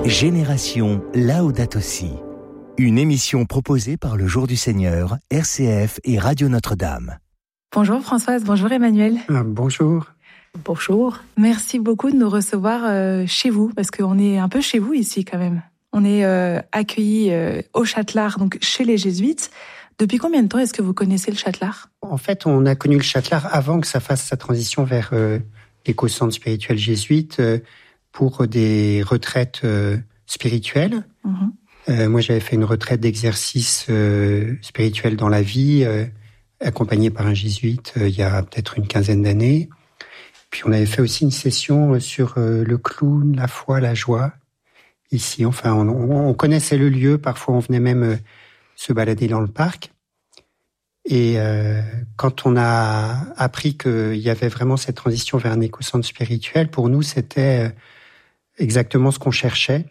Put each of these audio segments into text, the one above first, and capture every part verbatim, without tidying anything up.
Génération Laudato Si, une émission proposée par le Jour du Seigneur, R C F et Radio Notre-Dame. Bonjour Françoise, bonjour Emmanuel. Ah, bonjour. Bonjour. Merci beaucoup de nous recevoir euh, chez vous, parce qu'on est un peu chez vous ici quand même. On est euh, accueillis euh, au Châtelard, donc chez les Jésuites. Depuis combien de temps est-ce que vous connaissez le Châtelard ? En fait, on a connu le Châtelard avant que ça fasse sa transition vers euh, l'éco-centre spirituel jésuite euh, pour des retraites euh, spirituelles. Mmh. Euh, moi, j'avais fait une retraite d'exercice euh, spirituel dans la vie, euh, accompagné par un jésuite euh, il y a peut-être une quinzaine d'années. Puis on avait fait aussi une session sur euh, le clown, la foi, la joie. Ici, enfin, on, on connaissait le lieu. Parfois, on venait même euh, se balader dans le parc. Et euh, quand on a appris qu'il y avait vraiment cette transition vers un éco-centre spirituel, pour nous, c'était euh, exactement ce qu'on cherchait,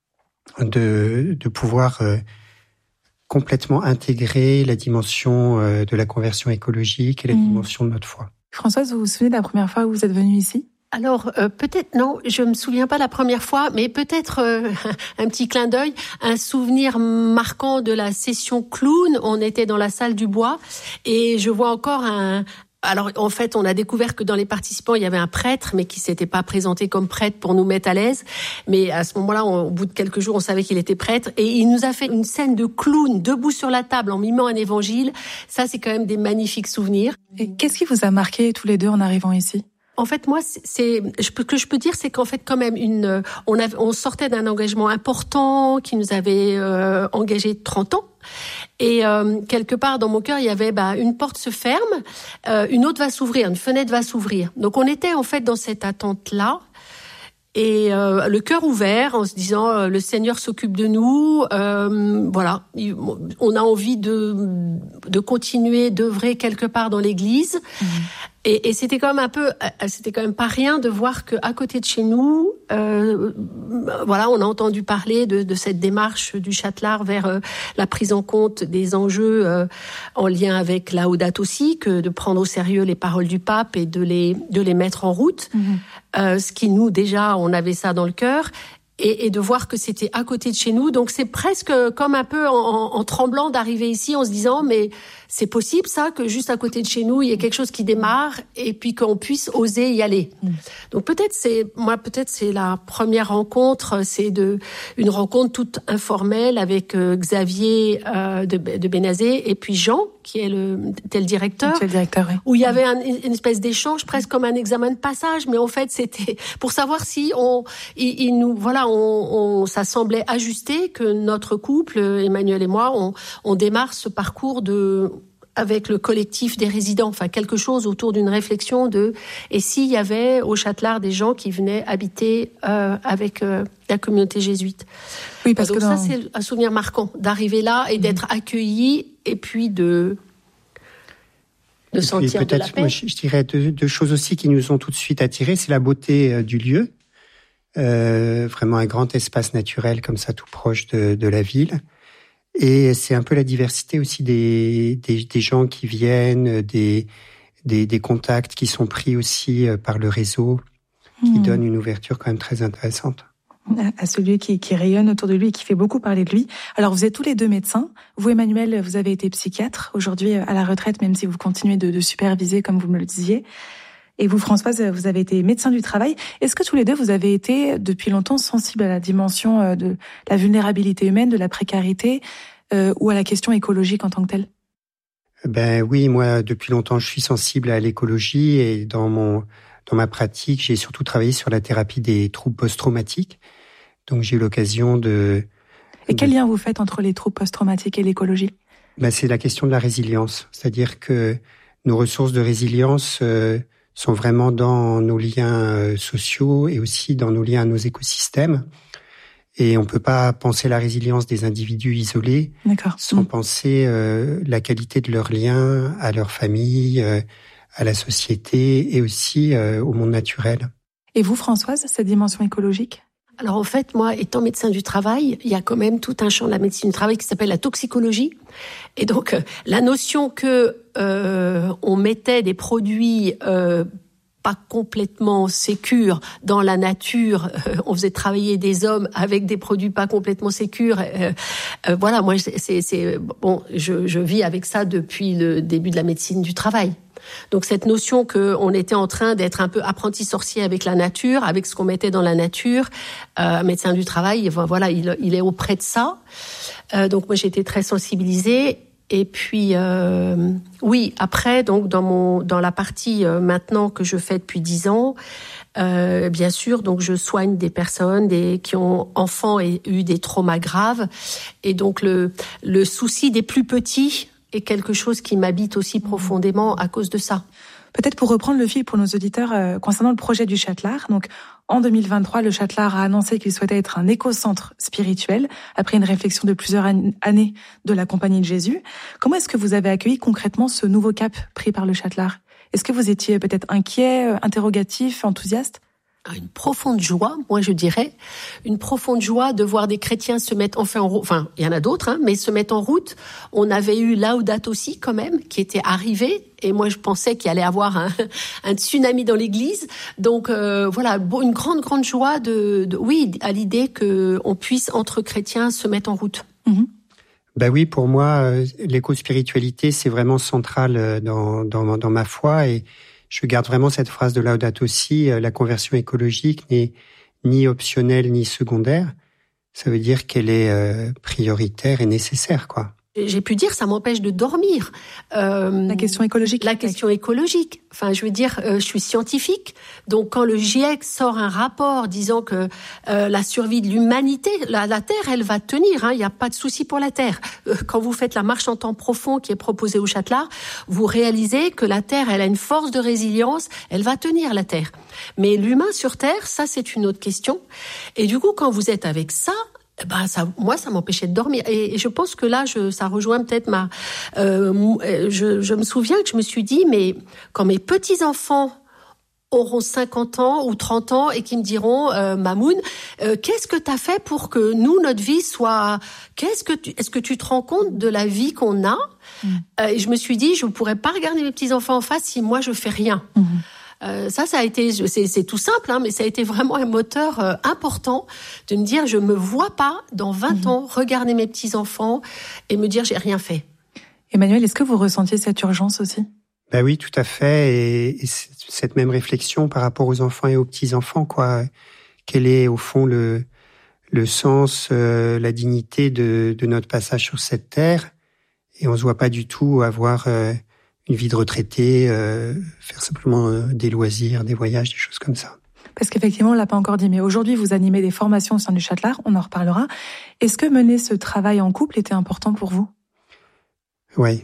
de, de pouvoir euh, complètement intégrer la dimension euh, de la conversion écologique et la mmh. dimension de notre foi. Françoise, vous vous souvenez de la première fois où vous êtes venue ici ? Alors, euh, peut-être, non, je me souviens pas la première fois, mais peut-être euh, un petit clin d'œil, un souvenir marquant de la session clown. On était dans la salle du bois et je vois encore un... Alors, en fait, on a découvert que dans les participants, il y avait un prêtre, mais qui s'était pas présenté comme prêtre pour nous mettre à l'aise. Mais à ce moment-là, on, au bout de quelques jours, on savait qu'il était prêtre. Et il nous a fait une scène de clown debout sur la table en mimant un évangile. Ça, c'est quand même des magnifiques souvenirs. Et qu'est-ce qui vous a marqué tous les deux en arrivant ici ? En fait, moi, c'est, ce que je peux dire, c'est qu'en fait, quand même, une, on, avait, on sortait d'un engagement important qui nous avait euh, engagé trente ans. Et euh, quelque part dans mon cœur, il y avait bah, une porte se ferme, euh, une autre va s'ouvrir, une fenêtre va s'ouvrir. Donc on était en fait dans cette attente-là. Et euh, le cœur ouvert, en se disant euh, le Seigneur s'occupe de nous, euh, voilà, on a envie de de continuer d'œuvrer quelque part dans l'Église. Mmh. Et, et c'était quand même un peu, c'était quand même pas rien de voir que à côté de chez nous, euh, voilà, on a entendu parler de, de cette démarche du Châtelard vers euh, la prise en compte des enjeux euh, en lien avec Laudato Si, que de prendre au sérieux les paroles du pape et de les de les mettre en route. Mmh. Euh, ce qui nous déjà, on avait ça dans le cœur. Et, et de voir que c'était à côté de chez nous. Donc c'est presque comme un peu en, en, en tremblant d'arriver ici en se disant mais c'est possible ça que juste à côté de chez nous il y ait quelque chose qui démarre et puis qu'on puisse oser y aller. Mmh. Donc peut-être c'est moi peut-être c'est la première rencontre, c'est de une rencontre toute informelle avec euh, Xavier euh, de, de Bénazet et puis Jean qui est le tel directeur, le directeur oui. Où il y avait un, une espèce d'échange presque comme un examen de passage, mais en fait c'était pour savoir si on il, il nous voilà on, on ça semblait ajusté que notre couple Emmanuel et moi on on démarre ce parcours de avec le collectif des résidents, enfin quelque chose autour d'une réflexion de et s'il y avait au Châtelard des gens qui venaient habiter euh, avec euh, la communauté jésuite. Oui, parce donc que dans... ça c'est un souvenir marquant d'arriver là et d'être mmh. accueilli et puis de de et sentir de la paix. Moi, je, je dirais deux, deux choses aussi qui nous ont tout de suite attirés, c'est la beauté euh, du lieu, euh, vraiment un grand espace naturel comme ça tout proche de, de la ville. Et c'est un peu la diversité aussi des, des, des gens qui viennent, des, des, des contacts qui sont pris aussi par le réseau, qui mmh. donnent une ouverture quand même très intéressante. À celui qui, qui rayonne autour de lui et qui fait beaucoup parler de lui. Alors vous êtes tous les deux médecins. Vous, Emmanuel, vous avez été psychiatre, aujourd'hui à la retraite, même si vous continuez de, de superviser comme vous me le disiez. Et vous, Françoise, vous avez été médecin du travail. Est-ce que tous les deux, vous avez été depuis longtemps sensibles à la dimension de la vulnérabilité humaine, de la précarité, euh, ou à la question écologique en tant que telle ? Ben oui, moi, depuis longtemps, je suis sensible à l'écologie et dans mon dans ma pratique, j'ai surtout travaillé sur la thérapie des troubles post-traumatiques. Donc j'ai eu l'occasion de... Et quel de... lien vous faites entre les troubles post-traumatiques et l'écologie ? Ben c'est la question de la résilience, c'est-à-dire que nos ressources de résilience euh, sont vraiment dans nos liens sociaux et aussi dans nos liens à nos écosystèmes. Et on peut pas penser la résilience des individus isolés D'accord. sans mmh. penser euh, la qualité de leurs liens à leur famille, euh, à la société et aussi euh, au monde naturel. Et vous, Françoise, cette dimension écologique ? Alors en fait, moi, étant médecin du travail, il y a quand même tout un champ de la médecine du travail qui s'appelle la toxicologie. Et donc, la notion que euh, on mettait des produits euh, pas complètement sécures dans la nature. Euh, on faisait travailler des hommes avec des produits pas complètement sécures. Euh, euh, voilà, moi, c'est, c'est bon, je, je vis avec ça depuis le début de la médecine du travail. Donc cette notion qu'on était en train d'être un peu apprenti sorcier avec la nature, avec ce qu'on mettait dans la nature, euh, médecin du travail, voilà, il, il est auprès de ça. Euh, donc moi, j'ai été très sensibilisée. Et puis euh, oui, après donc dans mon dans la partie euh, maintenant que je fais depuis dix ans, euh, bien sûr donc je soigne des personnes des qui ont enfants et eu des traumas graves, et donc le le souci des plus petits est quelque chose qui m'habite aussi profondément à cause de ça. Peut-être pour reprendre le fil pour nos auditeurs euh, concernant le projet du Châtelard. Donc, en deux mille vingt-trois, le Châtelard a annoncé qu'il souhaitait être un éco-centre spirituel après une réflexion de plusieurs an- années de la Compagnie de Jésus. Comment est-ce que vous avez accueilli concrètement ce nouveau cap pris par le Châtelard ? Est-ce que vous étiez peut-être inquiet, interrogatif, enthousiaste ? Une profonde joie, moi je dirais, une profonde joie de voir des chrétiens se mettre enfin en route, enfin il y en a d'autres, hein, mais se mettre en route. On avait eu Laudato Si quand même, qui était arrivé, et moi je pensais qu'il allait avoir un, un tsunami dans l'église. Donc euh, voilà, une grande grande joie de, de oui, à l'idée que on puisse entre chrétiens se mettre en route. Mmh. Ben oui, pour moi, l'éco-spiritualité c'est vraiment central dans dans, dans ma foi, et je garde vraiment cette phrase de Laudato Si, la conversion écologique n'est ni optionnelle ni secondaire. Ça veut dire qu'elle est euh, prioritaire et nécessaire, quoi. J'ai pu dire, ça m'empêche de dormir. Euh, la question écologique. La question écologique. Enfin, je veux dire, euh, je suis scientifique. Donc, quand le GIEC sort un rapport disant que euh, la survie de l'humanité, la, la Terre, elle va tenir. Hein, il n'y a pas de souci pour la Terre. Euh, quand vous faites la marche en temps profond qui est proposée au Châtelard, vous réalisez que la Terre, elle a une force de résilience. Elle va tenir, la Terre. Mais l'humain sur Terre, ça, c'est une autre question. Et du coup, quand vous êtes avec ça, ben ça, moi, ça m'empêchait de dormir. Et, et je pense que là, je, ça rejoint peut-être ma. Euh, je, je me souviens que je me suis dit, mais quand mes petits enfants auront cinquante ans ou trente ans et qui me diront, euh, Mamoun, euh, qu'est-ce que t'as fait pour que nous, notre vie soit. Qu'est-ce que tu, est-ce que tu te rends compte de la vie qu'on a ? Mmh. euh, Et je me suis dit, je ne pourrais pas regarder mes petits enfants en face si moi je fais rien. Mmh. Euh, ça, ça a été, c'est, c'est tout simple, hein, mais ça a été vraiment un moteur euh, important de me dire, je me vois pas dans vingt mmh. ans regarder mes petits enfants et me dire, j'ai rien fait. Emmanuel, est-ce que vous ressentiez cette urgence aussi ? Ben oui, tout à fait, et, et cette même réflexion par rapport aux enfants et aux petits enfants, quoi. Quel est au fond le le sens, euh, la dignité de, de notre passage sur cette terre ? Et on se voit pas du tout avoir euh, une vie de retraité, euh, faire simplement euh, des loisirs, des voyages, des choses comme ça. Parce qu'effectivement, on l'a pas encore dit, mais aujourd'hui, vous animez des formations au sein du Châtelard, on en reparlera. Est-ce que mener ce travail en couple était important pour vous ? Oui.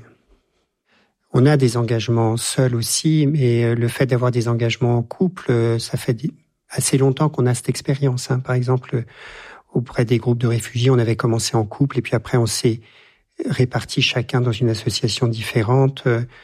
On a des engagements seuls aussi, mais le fait d'avoir des engagements en couple, ça fait assez longtemps qu'on a cette expérience. Hein. Par exemple, auprès des groupes de réfugiés, on avait commencé en couple, et puis après, on s'est répartis chacun dans une association différente.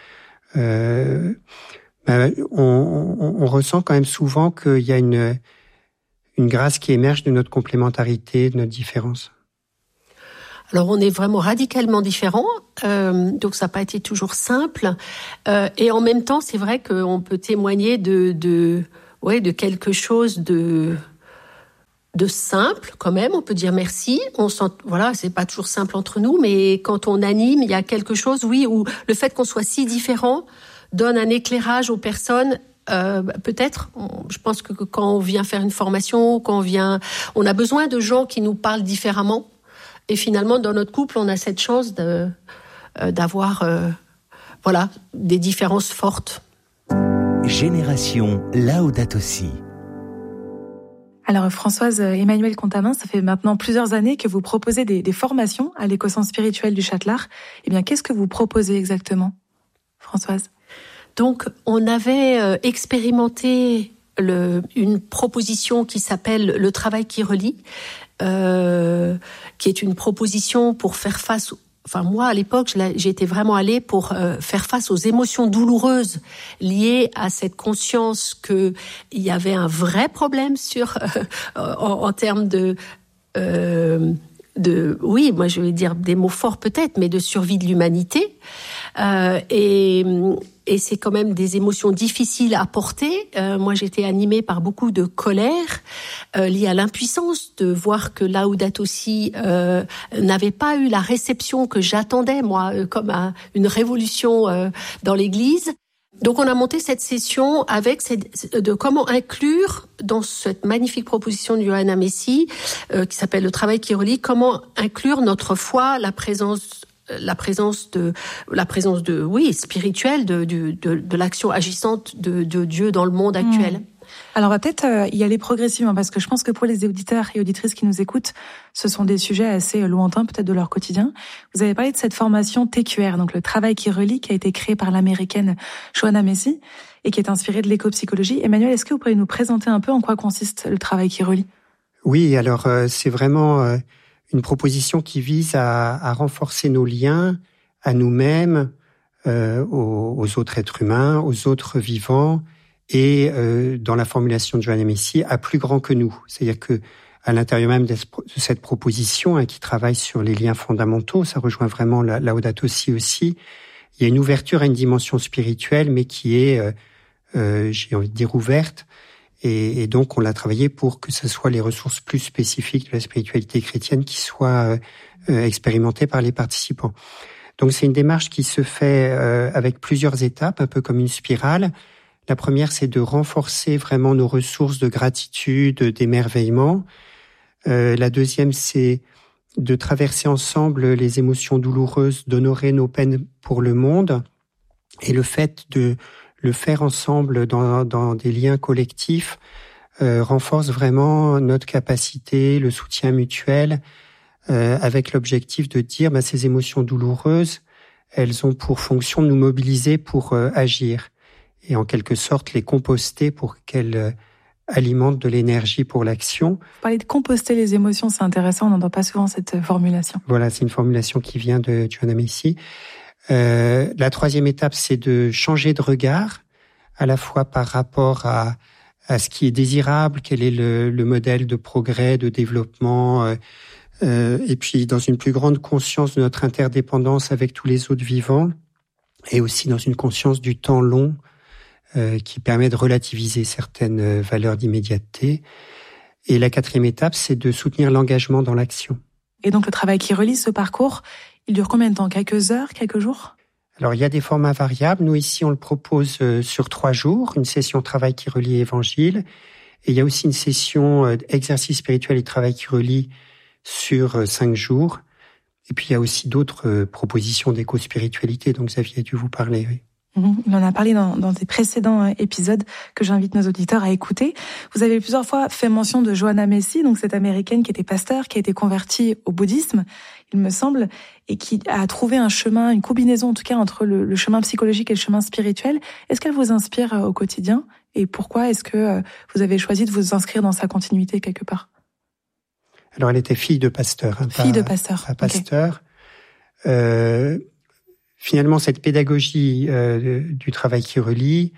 Euh, ben, on, on, on ressent quand même souvent qu'il y a une, une grâce qui émerge de notre complémentarité, de notre différence. Alors on est vraiment radicalement différents, euh, donc ça n'a pas été toujours simple. Euh, et en même temps, c'est vrai qu'on peut témoigner de, de, ouais, de quelque chose de, de simple quand même. On peut dire merci. On sent, voilà, c'est pas toujours simple entre nous, mais quand on anime, il y a quelque chose, oui, où le fait qu'on soit si différents donne un éclairage aux personnes. Euh, peut-être, on, je pense que quand on vient faire une formation, quand on vient, on a besoin de gens qui nous parlent différemment. Et finalement, dans notre couple, on a cette chance de, euh, d'avoir euh, voilà, des différences fortes. Génération Laudato Si. Alors Françoise, Emmanuel Contamin, ça fait maintenant plusieurs années que vous proposez des, des formations à l'éco-centre spirituel du Châtelard. Eh bien, qu'est-ce que vous proposez exactement, Françoise ? Donc, on avait euh, expérimenté le, une proposition qui s'appelle « Le travail qui relie », euh, qui est une proposition pour faire face... Enfin, moi, à l'époque, j'étais vraiment allée pour euh, faire face aux émotions douloureuses liées à cette conscience qu'il y avait un vrai problème sur, euh, en, en termes de... Euh, de, oui, moi je vais dire des mots forts peut-être, mais de survie de l'humanité. Euh, et, et c'est quand même des émotions difficiles à porter. Euh, moi, j'étais animée par beaucoup de colère euh, liée à l'impuissance de voir que Laudato Si euh, n'avait pas eu la réception que j'attendais, moi, euh, comme un, une révolution euh, dans l'Église. Donc, on a monté cette session avec cette, de comment inclure dans cette magnifique proposition de Johanna Messi, euh, qui s'appelle Le travail qui relie, comment inclure notre foi, la présence la présence de la présence de oui spirituelle de de de, de l'action agissante de, de Dieu dans le monde actuel. Mmh. Alors, on va peut-être euh, y aller progressivement, parce que je pense que pour les auditeurs et auditrices qui nous écoutent, ce sont des sujets assez lointains peut-être de leur quotidien. Vous avez parlé de cette formation T Q R, donc le travail qui relie, qui a été créé par l'américaine Johanna Messi et qui est inspirée de l'éco-psychologie. Emmanuel, est-ce que vous pourriez nous présenter un peu en quoi consiste le travail qui relie ? Oui, alors euh, c'est vraiment euh, une proposition qui vise à, à renforcer nos liens à nous-mêmes, euh, aux, aux autres êtres humains, aux autres vivants, et euh, dans la formulation de Johanna Messi, à plus grand que nous. C'est-à-dire que à l'intérieur même de cette proposition, hein, qui travaille sur les liens fondamentaux, ça rejoint vraiment la Laudato Si aussi, il y a une ouverture à une dimension spirituelle, mais qui est, euh, euh, j'ai envie de dire, ouverte. Et, et donc, on l'a travaillé pour que ce soit les ressources plus spécifiques de la spiritualité chrétienne qui soient euh, expérimentées par les participants. Donc, c'est une démarche qui se fait euh, avec plusieurs étapes, un peu comme une spirale. La première, c'est de renforcer vraiment nos ressources de gratitude, d'émerveillement. Euh, la deuxième, c'est de traverser ensemble les émotions douloureuses, d'honorer nos peines pour le monde. Et le fait de le faire ensemble dans, dans des liens collectifs euh, renforce vraiment notre capacité, le soutien mutuel, euh, avec l'objectif de dire bah, ces émotions douloureuses, elles ont pour fonction de nous mobiliser pour euh, agir. Et en quelque sorte les composter pour qu'elles euh, alimentent de l'énergie pour l'action. Vous parlez de composter les émotions, c'est intéressant, on n'entend pas souvent cette formulation. Voilà, c'est une formulation qui vient de Johanna Messi. Euh, la troisième étape, c'est de changer de regard, à la fois par rapport à, à ce qui est désirable, quel est le, le modèle de progrès, de développement, euh, euh, et puis dans une plus grande conscience de notre interdépendance avec tous les autres vivants, et aussi dans une conscience du temps long, Euh, qui permet de relativiser certaines valeurs d'immédiateté. Et la quatrième étape, c'est de soutenir l'engagement dans l'action. Et donc le travail qui relie ce parcours, il dure combien de temps ? Quelques heures, quelques jours ? Alors il y a des formats variables. Nous ici, on le propose euh, sur trois jours, une session travail qui relie évangile. Et il y a aussi une session euh, exercice spirituel et travail qui relie sur euh, cinq jours. Et puis il y a aussi d'autres euh, propositions d'éco-spiritualité dont Xavier a dû vous parler, oui. Il en a parlé dans, dans des précédents épisodes que j'invite nos auditeurs à écouter. Vous avez plusieurs fois fait mention de Johanna Messi, donc cette américaine qui était pasteur, qui a été convertie au bouddhisme, il me semble, et qui a trouvé un chemin, une combinaison en tout cas entre le, le chemin psychologique et le chemin spirituel. Est-ce qu'elle vous inspire au quotidien ? Et pourquoi est-ce que vous avez choisi de vous inscrire dans sa continuité quelque part ? Alors elle était fille de pasteur. Hein, fille pas, de pasteur. Pas pasteur. Okay. Euh, Finalement, cette pédagogie euh, du travail qui relie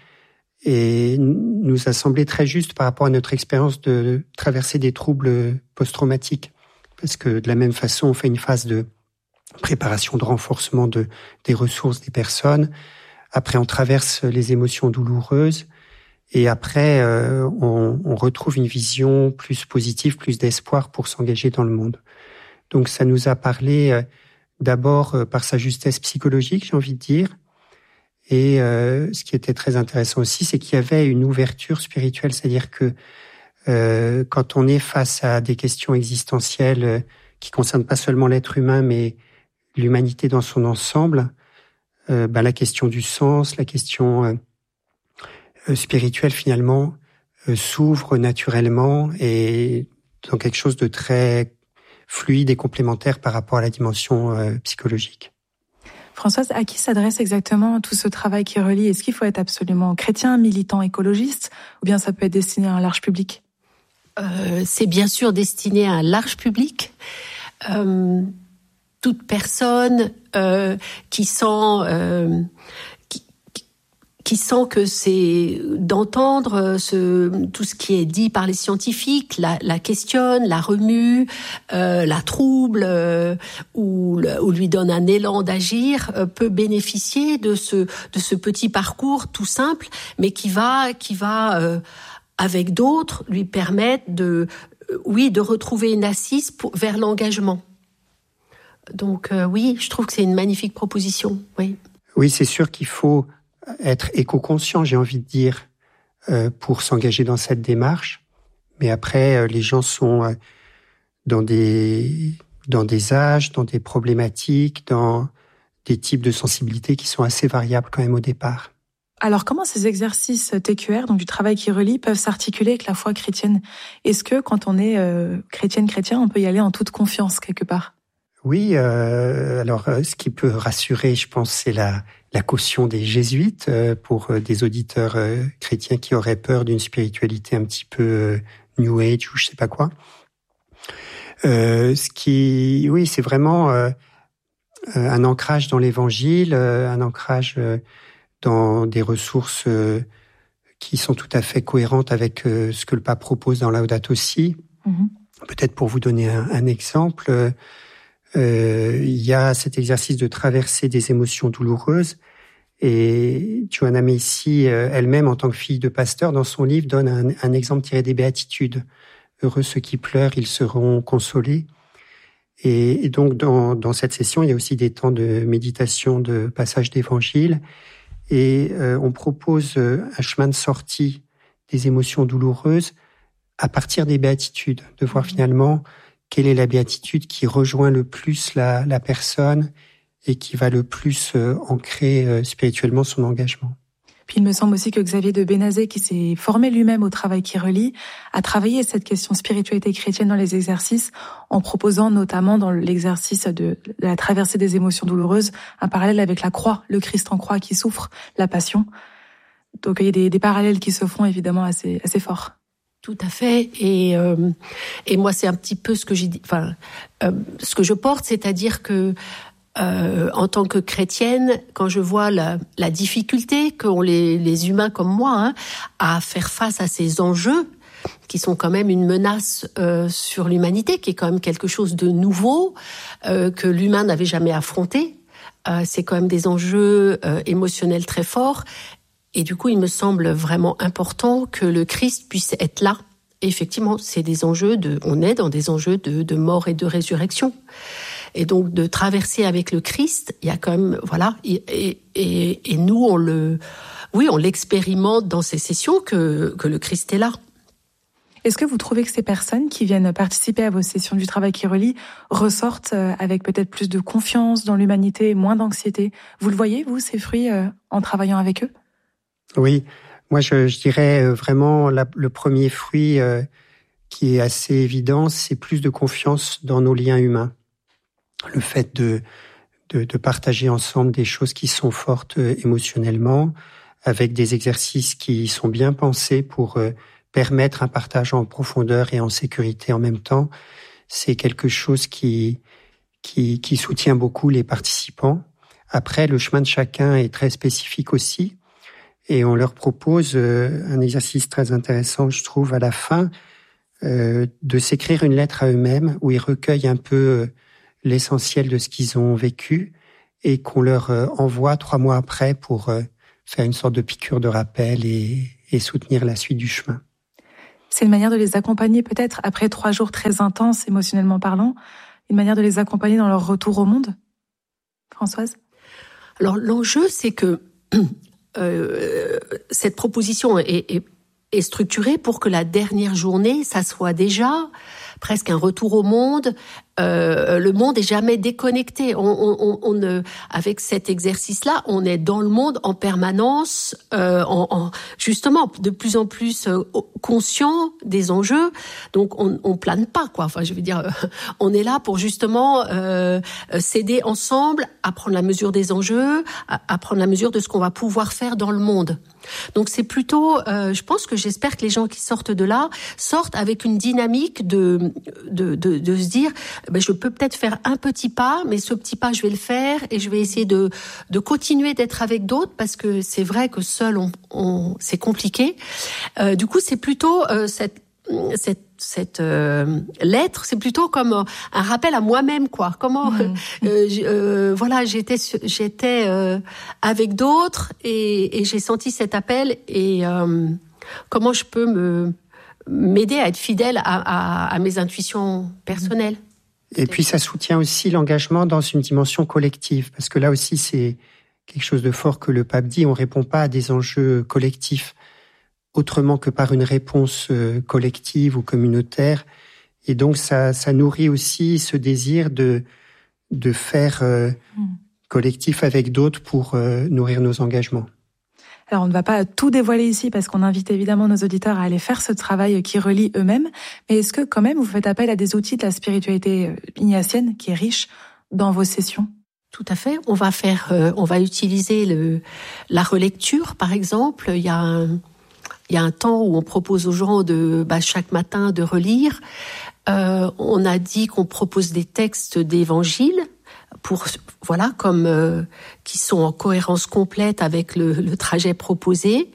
et nous a semblé très juste par rapport à notre expérience de traverser des troubles post-traumatiques. Parce que de la même façon, on fait une phase de préparation, de renforcement de, des ressources des personnes. Après, on traverse les émotions douloureuses. Et après, euh, on, on retrouve une vision plus positive, plus d'espoir pour s'engager dans le monde. Donc, ça nous a parlé... Euh, D'abord euh, par sa justesse psychologique, j'ai envie de dire. Et euh, ce qui était très intéressant aussi, c'est qu'il y avait une ouverture spirituelle. C'est-à-dire que euh, quand on est face à des questions existentielles euh, qui concernent pas seulement l'être humain, mais l'humanité dans son ensemble, euh, ben, la question du sens, la question euh, euh, spirituelle finalement euh, s'ouvre naturellement et dans quelque chose de très fluide et complémentaire par rapport à la dimension euh, psychologique. Françoise, à qui s'adresse exactement tout ce travail qui relie ? Est-ce qu'il faut être absolument chrétien, militant, écologiste, ou bien ça peut être destiné à un large public ? euh, C'est bien sûr destiné à un large public. Euh, toute personne euh, qui sent... Euh, qui, qui sent que c'est d'entendre ce, tout ce qui est dit par les scientifiques, la, la questionne, la remue, euh, la trouble, euh, ou, ou lui donne un élan d'agir, euh, peut bénéficier de ce, de ce petit parcours tout simple, mais qui va, qui va euh, avec d'autres, lui permettre de, euh, oui, de retrouver une assise pour, vers l'engagement. Donc euh, oui, je trouve que c'est une magnifique proposition. Oui, oui, c'est sûr qu'il faut être éco-conscient, j'ai envie de dire, euh, pour s'engager dans cette démarche. Mais après, euh, les gens sont euh, dans des dans des âges, dans des problématiques, dans des types de sensibilités qui sont assez variables quand même au départ. Alors, comment ces exercices T Q R, donc du travail qui relie, peuvent s'articuler avec la foi chrétienne ? Est-ce que quand on est euh, chrétienne-chrétien, on peut y aller en toute confiance quelque part ? Oui, euh, alors euh, ce qui peut rassurer, je pense, c'est la, la caution des jésuites euh, pour euh, des auditeurs euh, chrétiens qui auraient peur d'une spiritualité un petit peu euh, New Age ou je sais pas quoi. Euh, ce qui, oui, c'est vraiment euh, un ancrage dans l'Évangile, euh, un ancrage euh, dans des ressources euh, qui sont tout à fait cohérentes avec euh, ce que le pape propose dans Laudato Si. Mm-hmm. Peut-être pour vous donner un, un exemple. Euh, Euh, il y a cet exercice de traverser des émotions douloureuses et Joanna Macy euh, elle-même, en tant que fille de pasteur, dans son livre, donne un, un exemple tiré des Béatitudes. Heureux ceux qui pleurent, ils seront consolés. Et, et donc, dans, dans cette session, il y a aussi des temps de méditation, de passage d'évangile. Et euh, on propose un chemin de sortie des émotions douloureuses à partir des Béatitudes, de voir finalement quelle est la béatitude qui rejoint le plus la, la personne et qui va le plus euh, ancrer euh, spirituellement son engagement. Puis il me semble aussi que Xavier de Bénazet, qui s'est formé lui-même au travail qui relie, a travaillé cette question spiritualité chrétienne dans les exercices, en proposant notamment dans l'exercice de, de la traversée des émotions douloureuses un parallèle avec la croix, le Christ en croix qui souffre, la passion. Donc il y a des, des parallèles qui se font évidemment assez, assez forts. Tout à fait, et euh, et moi c'est un petit peu ce que j'ai dit, enfin euh, ce que je porte, c'est-à-dire que euh, en tant que chrétienne, quand je vois la, la difficulté qu'ont les les humains comme moi hein, à faire face à ces enjeux qui sont quand même une menace euh, sur l'humanité, qui est quand même quelque chose de nouveau euh, que l'humain n'avait jamais affronté. Euh, c'est quand même des enjeux euh, émotionnels très forts. Et du coup, il me semble vraiment important que le Christ puisse être là. Et effectivement, c'est des enjeux de, on est dans des enjeux de, de mort et de résurrection. Et donc, de traverser avec le Christ, il y a quand même, voilà, et, et, et nous, on le, oui, on l'expérimente dans ces sessions que, que le Christ est là. Est-ce que vous trouvez que ces personnes qui viennent participer à vos sessions du travail qui relie ressortent avec peut-être plus de confiance dans l'humanité, moins d'anxiété ? Vous le voyez, vous, ces fruits, en travaillant avec eux ? Oui, moi je, je dirais vraiment la, le premier fruit euh, qui est assez évident, c'est plus de confiance dans nos liens humains. Le fait de, de, de partager ensemble des choses qui sont fortes euh, émotionnellement, avec des exercices qui sont bien pensés pour euh, permettre un partage en profondeur et en sécurité en même temps, c'est quelque chose qui, qui, qui soutient beaucoup les participants. Après, le chemin de chacun est très spécifique aussi. Et on leur propose euh, un exercice très intéressant, je trouve, à la fin, euh, de s'écrire une lettre à eux-mêmes où ils recueillent un peu euh, l'essentiel de ce qu'ils ont vécu et qu'on leur euh, envoie trois mois après pour euh, faire une sorte de piqûre de rappel et, et soutenir la suite du chemin. C'est une manière de les accompagner peut-être après trois jours très intenses, émotionnellement parlant, une manière de les accompagner dans leur retour au monde ? Françoise ? Alors l'enjeu, c'est que Euh, cette proposition est, est, est structurée pour que la dernière journée, ça soit déjà presque un retour au monde. Euh, le monde est jamais déconnecté. On, on, on, on, avec cet exercice-là, on est dans le monde en permanence, euh, en, en, justement de plus en plus euh, conscient des enjeux. Donc on, on plane pas, quoi. Enfin, je veux dire, euh, on est là pour justement euh, s'aider ensemble à prendre la mesure des enjeux, à, à prendre la mesure de ce qu'on va pouvoir faire dans le monde. Donc c'est plutôt, euh, je pense que j'espère que les gens qui sortent de là sortent avec une dynamique de de de, de se dire ben, je peux peut-être faire un petit pas, mais ce petit pas, je vais le faire et je vais essayer de, de continuer d'être avec d'autres parce que c'est vrai que seul, on, on, c'est compliqué. Euh, du coup, c'est plutôt euh, cette, cette cette euh, lettre, c'est plutôt comme euh, un rappel à moi-même, quoi. Comment, mmh. euh, euh, voilà, j'étais j'étais euh, avec d'autres et, et j'ai senti cet appel et euh, comment je peux me m'aider à être fidèle à, à, à mes intuitions personnelles. Et puis ça soutient aussi l'engagement dans une dimension collective, parce que là aussi c'est quelque chose de fort que le pape dit. On répond pas à des enjeux collectifs autrement que par une réponse collective ou communautaire. Et donc, ça, ça nourrit aussi ce désir de, de faire euh, mmh. collectif avec d'autres pour euh, nourrir nos engagements. Alors, on ne va pas tout dévoiler ici parce qu'on invite évidemment nos auditeurs à aller faire ce travail qui relie eux-mêmes. Mais est-ce que quand même, vous faites appel à des outils de la spiritualité ignatienne qui est riche dans vos sessions ? Tout à fait. On va faire, euh, on va utiliser le, la relecture, par exemple. Il y a un... Il y a un temps où on propose aux gens de, bah, chaque matin de relire. Euh, on a dit qu'on propose des textes d'évangile pour, voilà, comme euh, qui sont en cohérence complète avec le, le trajet proposé.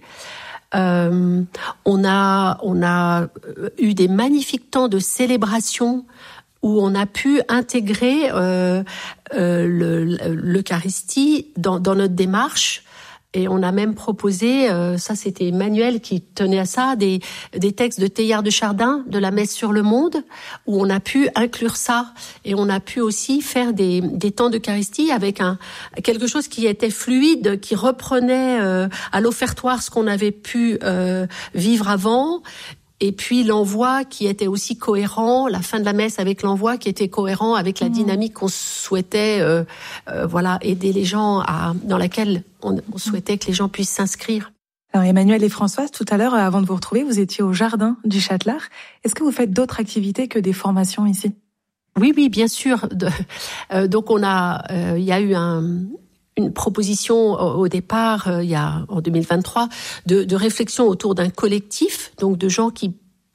Euh, on a, on a eu des magnifiques temps de célébration où on a pu intégrer euh, euh, le, l'Eucharistie dans, dans notre démarche. Et on a même proposé, euh, ça c'était Emmanuel qui tenait à ça, des, des textes de Teilhard de Chardin, de la Messe sur le monde, où on a pu inclure ça. Et on a pu aussi faire des, des temps d'Eucharistie avec un, quelque chose qui était fluide, qui reprenait euh, à l'offertoire ce qu'on avait pu euh, vivre avant. Et puis l'envoi qui était aussi cohérent, la fin de la messe avec l'envoi qui était cohérent avec la mmh. dynamique qu'on souhaitait, euh, euh, voilà, aider les gens à, dans laquelle on, on souhaitait que les gens puissent s'inscrire. Alors Emmanuel et Françoise, tout à l'heure, avant de vous retrouver, vous étiez au jardin du Châtelard. Est-ce que vous faites d'autres activités que des formations ici ? Oui, oui, bien sûr. De, euh, donc on a, euh, il y a eu un une proposition au départ, euh, il y a en deux mille vingt-trois, de, de réflexion autour d'un collectif, donc de gens qui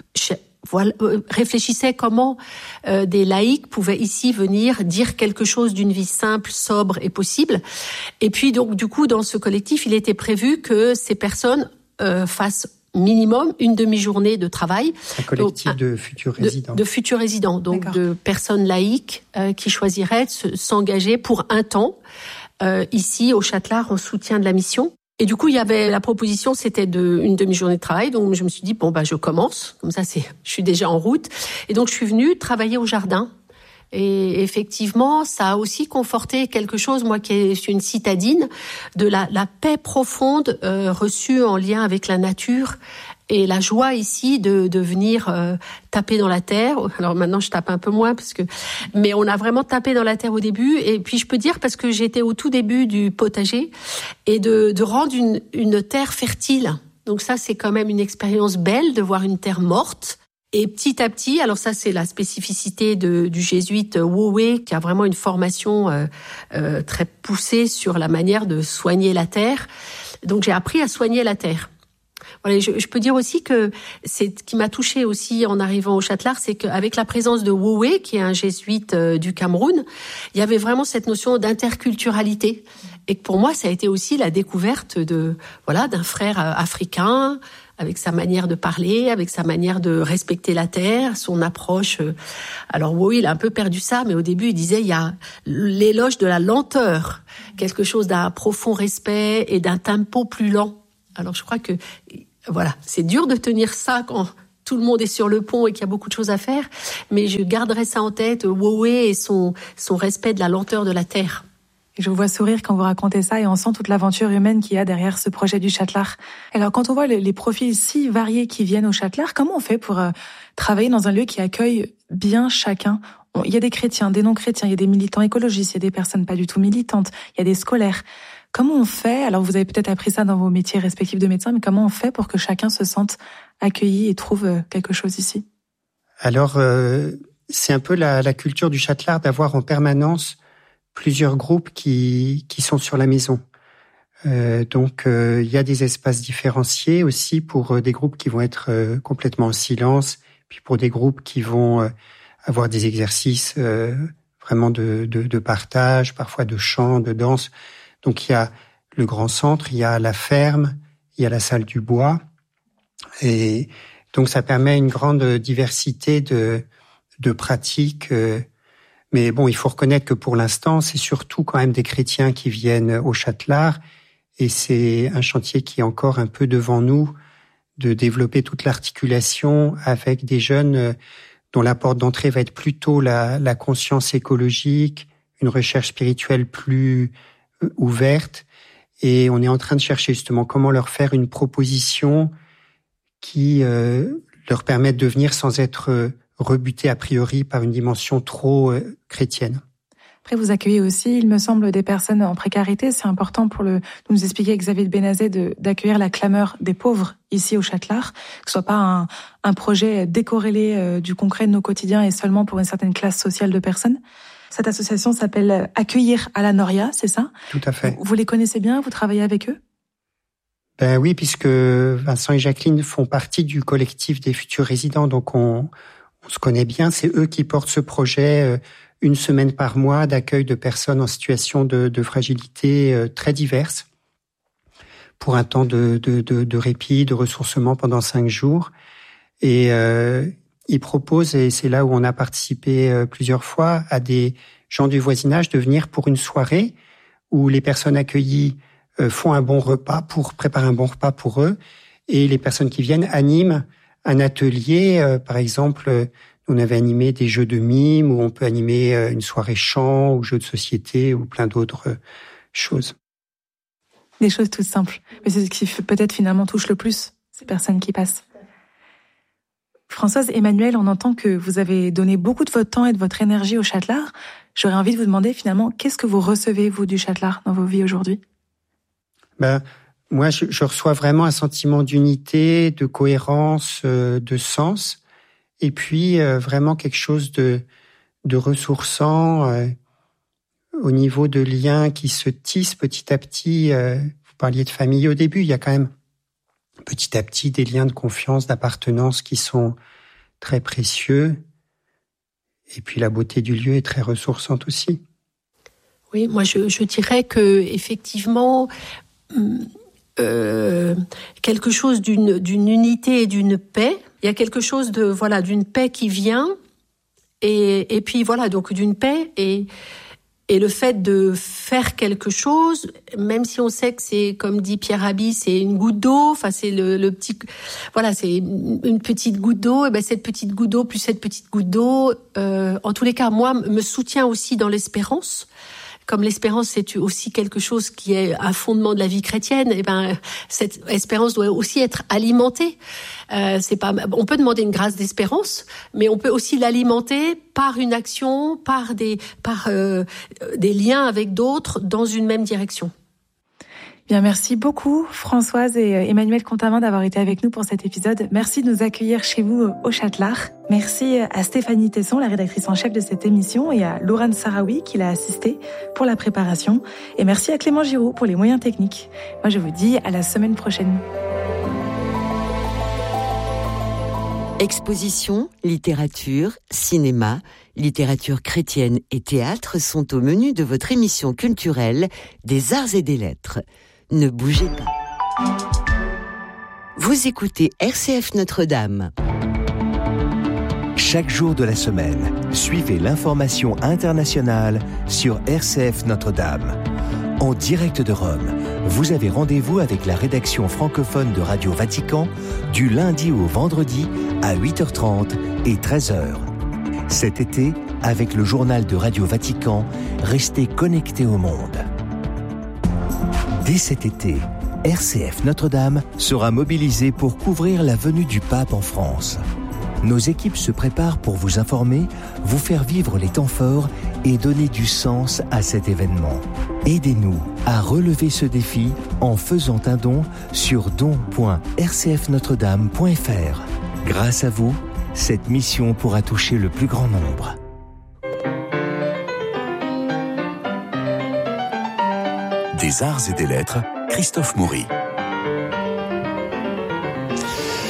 voilà, euh, réfléchissaient comment euh, des laïcs pouvaient ici venir dire quelque chose d'une vie simple, sobre et possible. Et puis donc du coup, dans ce collectif, il était prévu que ces personnes euh, fassent minimum une demi-journée de travail. Un collectif donc, de futurs résidents. De, de futurs résidents, donc D'accord. de personnes laïques euh, qui choisiraient de se, s'engager pour un temps Euh, ici au Châtelard en soutien de la mission. Et du coup, il y avait la proposition, c'était de une demi-journée de travail. Donc je me suis dit bon bah je commence, comme ça c'est, je suis déjà en route. Et donc je suis venue travailler au jardin. Et effectivement, ça a aussi conforté quelque chose, moi qui suis une citadine, de la, la paix profonde euh, reçue en lien avec la nature. Et la joie ici de, de venir euh, taper dans la terre. Alors maintenant, je tape un peu moins parce que, mais on a vraiment tapé dans la terre au début. Et puis je peux dire parce que j'étais au tout début du potager et de, de rendre une, une terre fertile. Donc ça, c'est quand même une expérience belle de voir une terre morte. Et petit à petit, alors ça c'est la spécificité de, du jésuite Wu Wei qui a vraiment une formation euh, euh, très poussée sur la manière de soigner la terre. Donc j'ai appris à soigner la terre. Voilà, je, je peux dire aussi que c'est ce qui m'a touchée aussi en arrivant au Châtelard, c'est qu'avec la présence de Wu Wei, qui est un jésuite euh, du Cameroun, il y avait vraiment cette notion d'interculturalité. Et que pour moi, ça a été aussi la découverte de voilà d'un frère africain, avec sa manière de parler, avec sa manière de respecter la terre, son approche. Alors Wu Wei, il a un peu perdu ça, mais au début, il disait il y a l'éloge de la lenteur, quelque chose d'un profond respect et d'un tempo plus lent. Alors je crois que voilà, c'est dur de tenir ça quand tout le monde est sur le pont et qu'il y a beaucoup de choses à faire, mais je garderai ça en tête, Wu Wei et son, son respect de la lenteur de la terre. Et je vous vois sourire quand vous racontez ça et on sent toute l'aventure humaine qu'il y a derrière ce projet du Châtelard. Alors quand on voit les, les profils si variés qui viennent au Châtelard, comment on fait pour euh, travailler dans un lieu qui accueille bien chacun ? Il y a des chrétiens, des non-chrétiens, il y a des militants écologistes, il y a des personnes pas du tout militantes, il y a des scolaires. Comment on fait, alors vous avez peut-être appris ça dans vos métiers respectifs de médecin, mais comment on fait pour que chacun se sente accueilli et trouve quelque chose ici ? Alors, euh, c'est un peu la, la culture du Châtelard d'avoir en permanence plusieurs groupes qui, qui sont sur la maison. Euh, donc, euh, il y a des espaces différenciés aussi pour euh, des groupes qui vont être euh, complètement en silence, puis pour des groupes qui vont euh, avoir des exercices euh, vraiment de, de, de partage, parfois de chant, de danse. Donc il y a le grand centre, il y a la ferme, il y a la salle du bois. Et donc ça permet une grande diversité de, de pratiques. Mais bon, il faut reconnaître que pour l'instant, c'est surtout quand même des chrétiens qui viennent au Châtelard. Et c'est un chantier qui est encore un peu devant nous, de développer toute l'articulation avec des jeunes dont la porte d'entrée va être plutôt la, la conscience écologique, une recherche spirituelle plus ouverte. Et on est en train de chercher justement comment leur faire une proposition qui euh, leur permette de venir sans être rebutés a priori par une dimension trop euh, chrétienne. Après, vous accueillez aussi, il me semble, des personnes en précarité. C'est important pour le, nous expliquer, Xavier de Bénazet, de, d'accueillir la clameur des pauvres ici au Châtelard, que ce soit pas un, un projet décorrélé euh, du concret de nos quotidiens et seulement pour une certaine classe sociale de personnes. Cette association s'appelle Accueillir à la Noria, c'est ça? Tout à fait. Vous, vous les connaissez bien? Vous travaillez avec eux? Ben oui, puisque Vincent et Jacqueline font partie du collectif des futurs résidents, donc on, on se connaît bien. C'est eux qui portent ce projet euh, une semaine par mois d'accueil de personnes en situation de, de fragilité euh, très diverses pour un temps de, de, de, de répit, de ressourcement pendant cinq jours. Et euh, ils proposent, et c'est là où on a participé euh, plusieurs fois, à des gens du voisinage de venir pour une soirée où les personnes accueillies euh, font un bon repas, pour préparer un bon repas pour eux, et les personnes qui viennent animent un atelier, euh, par exemple... Euh, On avait animé des jeux de mime, où on peut animer une soirée chant, ou jeux de société, ou plein d'autres choses. Des choses toutes simples. Mais c'est ce qui peut-être finalement touche le plus ces personnes qui passent. Françoise, Emmanuel, on entend que vous avez donné beaucoup de votre temps et de votre énergie au Châtelard. J'aurais envie de vous demander finalement, qu'est-ce que vous recevez, vous, du Châtelard dans vos vies aujourd'hui? Ben, moi, je, je reçois vraiment un sentiment d'unité, de cohérence, euh, de sens. Et puis, euh, vraiment quelque chose de, de ressourçant euh, au niveau de liens qui se tissent petit à petit. Euh, vous parliez de famille au début, il y a quand même petit à petit des liens de confiance, d'appartenance qui sont très précieux. Et puis, la beauté du lieu est très ressourçante aussi. Oui, moi, je, je dirais que effectivement, euh, quelque chose d'une, d'une unité et d'une paix. Il y a quelque chose de voilà d'une paix qui vient et et puis voilà donc d'une paix et et le fait de faire quelque chose, même si on sait que c'est comme dit Pierre Rabhi, c'est une goutte d'eau, enfin c'est le, le petit voilà c'est une petite goutte d'eau et ben cette petite goutte d'eau plus cette petite goutte d'eau, euh, en tous les cas moi me soutient aussi dans l'espérance. Comme l'espérance, c'est aussi quelque chose qui est un fondement de la vie chrétienne, et ben cette espérance doit aussi être alimentée. Euh, c'est pas, on peut demander une grâce d'espérance, mais on peut aussi l'alimenter par une action, par des, par euh, des liens avec d'autres dans une même direction. Bien, merci beaucoup Françoise et Emmanuel Contamand d'avoir été avec nous pour cet épisode. Merci de nous accueillir chez vous au Châtelard. Merci à Stéphanie Tesson, la rédactrice en chef de cette émission, et à Laurane Sarawi qui l'a assistée pour la préparation. Et merci à Clément Giraud pour les moyens techniques. Moi, je vous dis à la semaine prochaine. Exposition, littérature, cinéma, littérature chrétienne et théâtre sont au menu de votre émission culturelle des Arts et des Lettres. Ne bougez pas. Vous écoutez R C F Notre-Dame. Chaque jour de la semaine, suivez l'information internationale sur R C F Notre-Dame. En direct de Rome, vous avez rendez-vous avec la rédaction francophone de Radio Vatican du lundi au vendredi à huit heures trente et treize heures. Cet été, avec le journal de Radio Vatican, restez connectés au monde. Dès cet été, R C F Notre-Dame sera mobilisée pour couvrir la venue du pape en France. Nos équipes se préparent pour vous informer, vous faire vivre les temps forts et donner du sens à cet événement. Aidez-nous à relever ce défi en faisant un don sur don point r c f notre dame point f r. Grâce à vous, cette mission pourra toucher le plus grand nombre. Des Arts et des Lettres, Christophe Maury.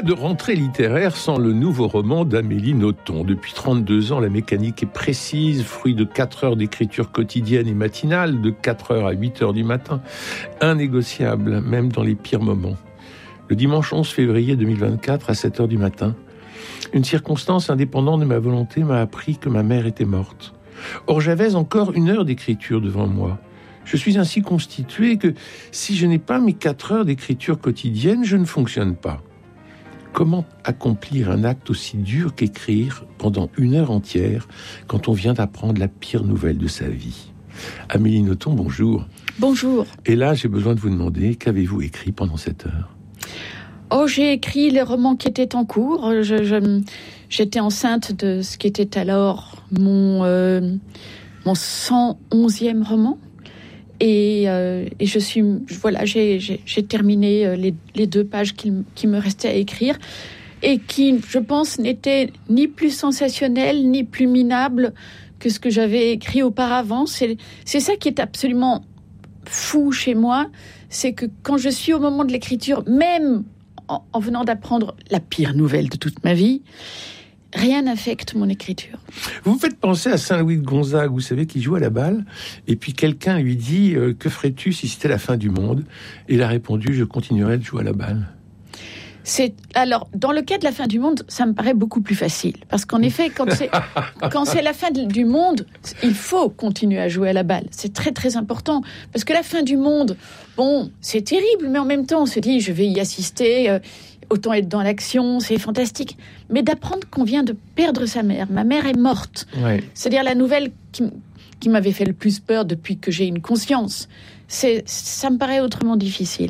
de rentrée littéraire sans le nouveau roman d'Amélie Nothomb. Depuis trente-deux ans, la mécanique est précise, fruit de quatre heures d'écriture quotidienne et matinale, de quatre heures à huit heures du matin, innégociable, même dans les pires moments. Le dimanche onze février deux mille vingt-quatre, à sept heures du matin, une circonstance indépendante de ma volonté m'a appris que ma mère était morte. Or, j'avais encore une heure d'écriture devant moi. Je suis ainsi constitué que si je n'ai pas mes quatre heures d'écriture quotidienne, je ne fonctionne pas. Comment accomplir un acte aussi dur qu'écrire pendant une heure entière quand on vient d'apprendre la pire nouvelle de sa vie ? Amélie Nothomb, bonjour. Bonjour. Et là, j'ai besoin de vous demander, qu'avez-vous écrit pendant cette heure ? Oh, j'ai écrit les romans qui étaient en cours. Je, je, j'étais enceinte de ce qui était alors mon, euh, mon cent onzième roman. Et, euh, et je suis, voilà, j'ai, j'ai, j'ai terminé les, les deux pages qui, qui me restaient à écrire et qui, je pense, n'étaient ni plus sensationnelles ni plus minables que ce que j'avais écrit auparavant. C'est, c'est ça qui est absolument fou chez moi, c'est que quand je suis au moment de l'écriture, même en, en venant d'apprendre la pire nouvelle de toute ma vie, rien n'affecte mon écriture. Vous me faites penser à Saint-Louis de Gonzague, vous savez, qui joue à la balle, et puis quelqu'un lui dit euh, « Que ferais-tu si c'était la fin du monde ?» Et il a répondu « Je continuerai de jouer à la balle. » C'est, alors, dans le cas de la fin du monde, ça me paraît beaucoup plus facile. Parce qu'en effet, quand c'est, quand c'est la fin du monde, il faut continuer à jouer à la balle. C'est très, très important. Parce que la fin du monde, bon, c'est terrible, mais en même temps, on se dit, je vais y assister, euh, autant être dans l'action, c'est fantastique. Mais d'apprendre qu'on vient de perdre sa mère. Ma mère est morte. Ouais. C'est-à-dire la nouvelle qui, qui m'avait fait le plus peur depuis que j'ai une conscience. C'est, ça me paraît autrement difficile.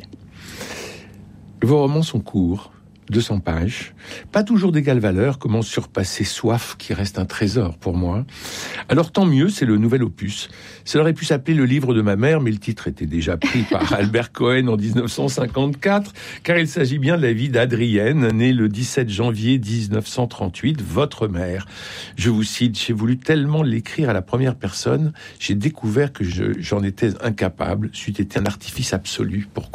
Vos romans sont courts, deux cents pages, pas toujours d'égale valeur. Comment surpasser Soif, qui reste un trésor pour moi. Alors tant mieux, c'est le nouvel opus. Ça aurait pu s'appeler Le livre de ma mère, mais le titre était déjà pris par Albert Cohen en dix-neuf cent cinquante-quatre, car il s'agit bien de la vie d'Adrienne, née le dix-sept janvier dix-neuf cent trente-huit, votre mère. Je vous cite, j'ai voulu tellement l'écrire à la première personne, j'ai découvert que je, j'en étais incapable, c'eût été un artifice absolu. Pourquoi ?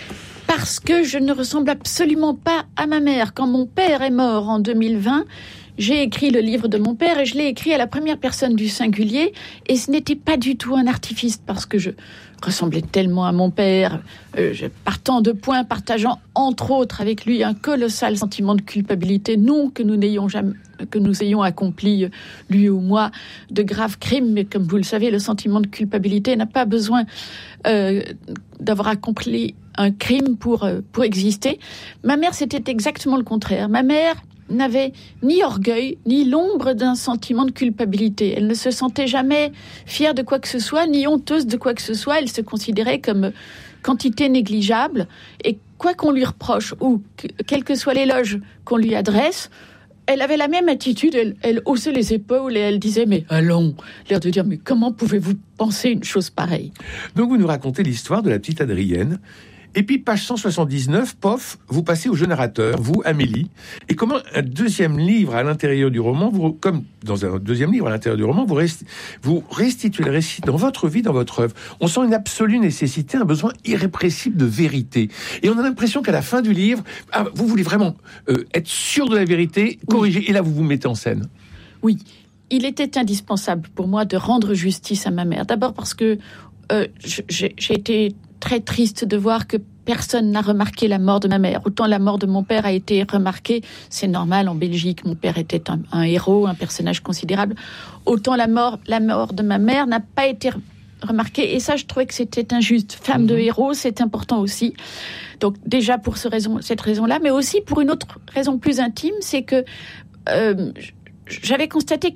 Parce que je ne ressemble absolument pas à ma mère. Quand mon père est mort en deux mille vingt, j'ai écrit le livre de mon père et je l'ai écrit à la première personne du singulier. Et ce n'était pas du tout un artifice parce que je ressemblais tellement à mon père, euh, partant de points, partageant entre autres avec lui un colossal sentiment de culpabilité. Non que nous n'ayons jamais, que nous ayons accompli, lui ou moi, de graves crimes, mais comme vous le savez, le sentiment de culpabilité n'a pas besoin euh, d'avoir accompli un crime pour, pour exister. Ma mère, c'était exactement le contraire. Ma mère n'avait ni orgueil, ni l'ombre d'un sentiment de culpabilité. Elle ne se sentait jamais fière de quoi que ce soit, ni honteuse de quoi que ce soit. Elle se considérait comme quantité négligeable. Et quoi qu'on lui reproche, ou que, quel que soit l'éloge qu'on lui adresse, elle avait la même attitude. Elle, elle haussait les épaules et elle disait « Mais allons !» L'air de dire « Mais comment pouvez-vous penser une chose pareille ?» Donc vous nous racontez l'histoire de la petite Adrienne. Et puis, page cent soixante-dix-neuf, pof, vous passez au jeu narrateur, vous, Amélie. Et comment un deuxième livre à l'intérieur du roman, vous, comme dans un deuxième livre à l'intérieur du roman, vous, resti, vous restituez le récit dans votre vie, dans votre œuvre. On sent une absolue nécessité, un besoin irrépressible de vérité. Et on a l'impression qu'à la fin du livre, ah, vous voulez vraiment euh, être sûr de la vérité, corriger, oui. Et là, vous vous mettez en scène. Oui, il était indispensable pour moi de rendre justice à ma mère. D'abord parce que euh, j'ai, j'ai été très triste de voir que personne n'a remarqué la mort de ma mère. Autant la mort de mon père a été remarquée, c'est normal, en Belgique, mon père était un, un héros, un personnage considérable. Autant la mort, la mort de ma mère n'a pas été remarquée. Et ça, je trouvais que c'était injuste. Femme mmh. de héros, c'est important aussi. Donc déjà pour ce raison, cette raison-là, mais aussi pour une autre raison plus intime, c'est que euh, j'avais constaté